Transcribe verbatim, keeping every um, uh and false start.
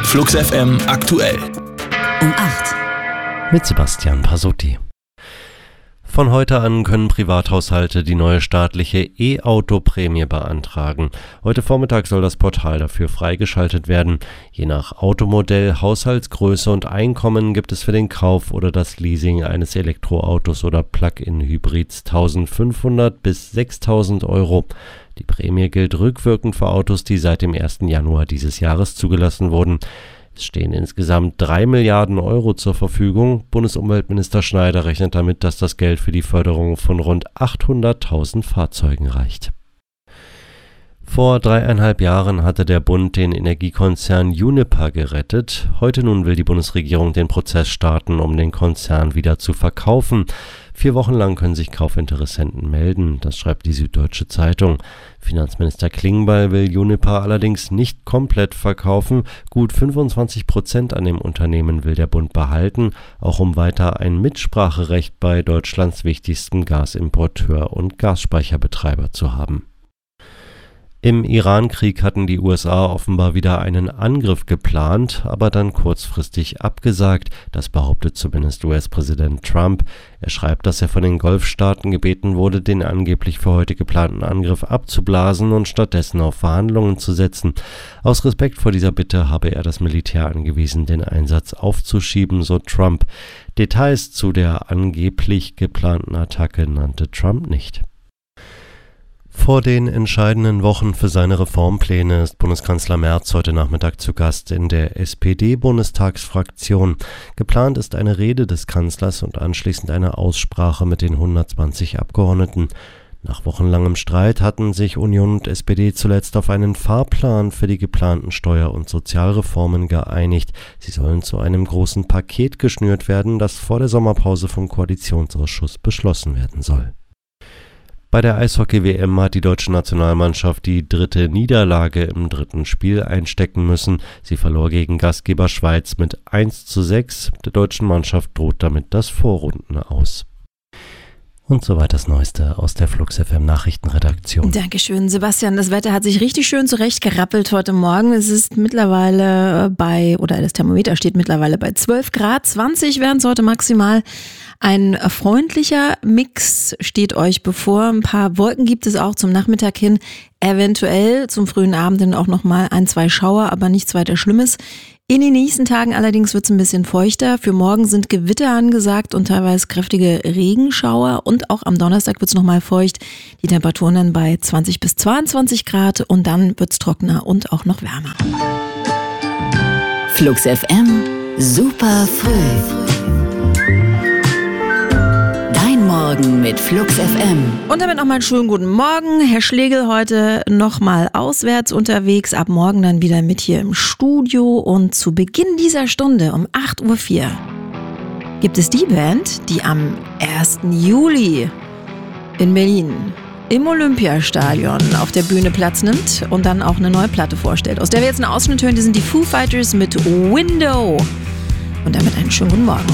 Flux F M aktuell. Um acht. Mit Sebastian Pasotti. Von heute an können Privathaushalte die neue staatliche E-Auto-Prämie beantragen. Heute Vormittag soll das Portal dafür freigeschaltet werden. Je nach Automodell, Haushaltsgröße und Einkommen gibt es für den Kauf oder das Leasing eines Elektroautos oder Plug-in-Hybrids eintausendfünfhundert bis sechstausend Euro. Die Prämie gilt rückwirkend für Autos, die seit dem ersten Januar dieses Jahres zugelassen wurden. Es stehen insgesamt drei Milliarden Euro zur Verfügung. Bundesumweltminister Schneider rechnet damit, dass das Geld für die Förderung von rund achthunderttausend Fahrzeugen reicht. Vor dreieinhalb Jahren hatte der Bund den Energiekonzern Uniper gerettet. Heute nun will die Bundesregierung den Prozess starten, um den Konzern wieder zu verkaufen. Vier Wochen lang können sich Kaufinteressenten melden, das schreibt die Süddeutsche Zeitung. Finanzminister Klingbeil will Uniper allerdings nicht komplett verkaufen. Gut fünfundzwanzig Prozent an dem Unternehmen will der Bund behalten, auch um weiter ein Mitspracherecht bei Deutschlands wichtigstem Gasimporteur und Gasspeicherbetreiber zu haben. Im Iran-Krieg hatten die U S A offenbar wieder einen Angriff geplant, aber dann kurzfristig abgesagt. Das behauptet zumindest U S-Präsident Trump. Er schreibt, dass er von den Golfstaaten gebeten wurde, den angeblich für heute geplanten Angriff abzublasen und stattdessen auf Verhandlungen zu setzen. Aus Respekt vor dieser Bitte habe er das Militär angewiesen, den Einsatz aufzuschieben, so Trump. Details zu der angeblich geplanten Attacke nannte Trump nicht. Vor den entscheidenden Wochen für seine Reformpläne ist Bundeskanzler Merz heute Nachmittag zu Gast in der S P D-Bundestagsfraktion. Geplant ist eine Rede des Kanzlers und anschließend eine Aussprache mit den hundertzwanzig Abgeordneten. Nach wochenlangem Streit hatten sich Union und S P D zuletzt auf einen Fahrplan für die geplanten Steuer- und Sozialreformen geeinigt. Sie sollen zu einem großen Paket geschnürt werden, das vor der Sommerpause vom Koalitionsausschuss beschlossen werden soll. Bei der Eishockey-W M hat die deutsche Nationalmannschaft die dritte Niederlage im dritten Spiel einstecken müssen. Sie verlor gegen Gastgeber Schweiz mit eins zu sechs. Der deutschen Mannschaft droht damit das Vorrunden aus. Und soweit das Neueste aus der Flux F M Nachrichtenredaktion. Dankeschön, Sebastian. Das Wetter hat sich richtig schön zurechtgerappelt heute Morgen. Es ist mittlerweile bei, oder das Thermometer steht mittlerweile bei zwölf Grad. zwanzig wären es heute maximal. Ein freundlicher Mix steht euch bevor. Ein paar Wolken gibt es auch zum Nachmittag hin. Eventuell zum frühen Abend dann auch nochmal ein, zwei Schauer, aber nichts weiter Schlimmes. In den nächsten Tagen allerdings wird es ein bisschen feuchter. Für morgen sind Gewitter angesagt und teilweise kräftige Regenschauer. Und auch am Donnerstag wird es nochmal feucht. Die Temperaturen dann bei zwanzig bis zweiundzwanzig Grad und dann wird es trockener und auch noch wärmer. Flux F M, super früh. Morgen mit Flux F M. Und damit nochmal einen schönen guten Morgen. Herr Schlegel heute nochmal auswärts unterwegs. Ab morgen dann wieder mit hier im Studio. Und zu Beginn dieser Stunde um acht Uhr vier gibt es die Band, die am ersten Juli in Berlin im Olympiastadion auf der Bühne Platz nimmt und dann auch eine neue Platte vorstellt. Aus der wir jetzt einen Ausschnitt hören, die sind die Foo Fighters mit Window. Und damit einen schönen guten Morgen.